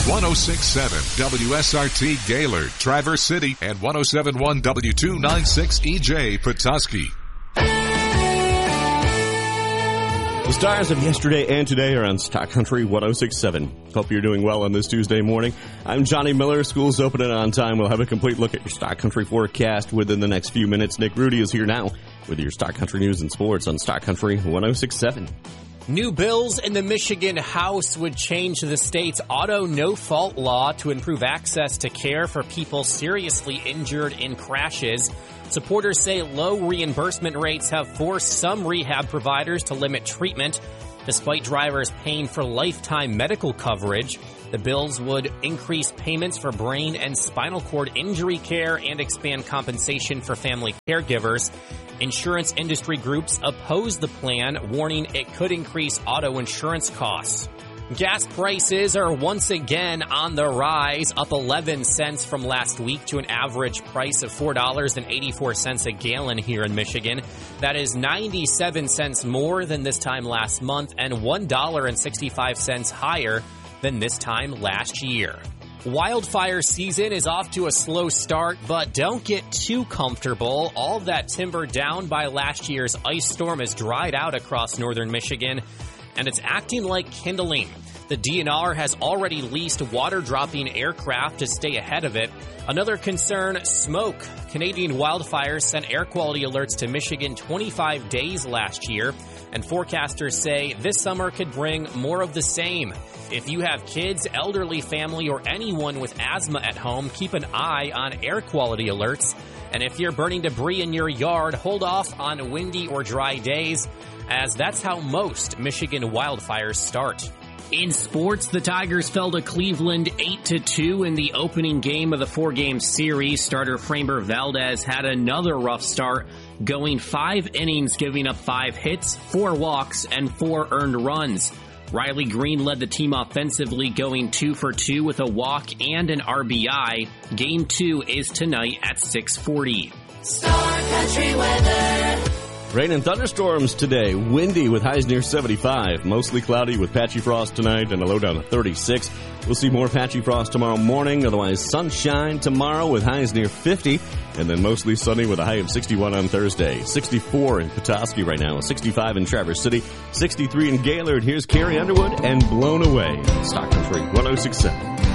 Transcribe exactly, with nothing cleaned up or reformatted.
one oh six point seven W S R T Gaylord, Traverse City, and one oh seven point one W two ninety-six E J Petoskey. The stars of yesterday and today are on Stock Country one oh six point seven. Hope you're doing well on this Tuesday morning. I'm Johnny Miller. School's opening on time. We'll have a complete look at your Stock Country forecast within the next few minutes. Nick Rudy is here now with your Stock Country news and sports on Stock Country one oh six point seven. New bills in the Michigan House would change the state's auto no-fault law to improve access to care for people seriously injured in crashes. Supporters say low reimbursement rates have forced some rehab providers to limit treatment, despite drivers paying for lifetime medical coverage. The bills would increase payments for brain and spinal cord injury care and expand compensation for family caregivers. Insurance industry groups oppose the plan, warning it could increase auto insurance costs. Gas prices are once again on the rise, up eleven cents from last week to an average price of four dollars and eighty-four cents a gallon here in Michigan. That is ninety-seven cents more than this time last month and one dollar and sixty-five cents higher than this time last year. Wildfire season is off to a slow start, but don't get too comfortable. All of that timber down by last year's ice storm has dried out across northern Michigan, and it's acting like kindling. The D N R has already leased water-dropping aircraft to stay ahead of it. Another concern, smoke. Canadian wildfires sent air quality alerts to Michigan twenty-five days last year, and forecasters say this summer could bring more of the same. If you have kids, elderly family, or anyone with asthma at home, keep an eye on air quality alerts. And if you're burning debris in your yard, hold off on windy or dry days, as that's how most Michigan wildfires start. In sports, the Tigers fell to Cleveland eight to two in the opening game of the four-game series. Starter Framber Valdez had another rough start, going five innings, giving up five hits, four walks, and four earned runs. Riley Green led the team offensively, going two for two with a walk and an R B I. Game two is tonight at six forty. Star Country weather. Rain and thunderstorms today. Windy with highs near seventy-five. Mostly cloudy with patchy frost tonight and a low down to thirty-six. We'll see more patchy frost tomorrow morning. Otherwise, sunshine tomorrow with highs near fifty. And then mostly sunny with a high of sixty-one on Thursday. sixty-four in Petoskey right now. sixty-five in Traverse City. sixty-three in Gaylord. Here's Carrie Underwood and Blown Away. Stock Country one oh six point seven.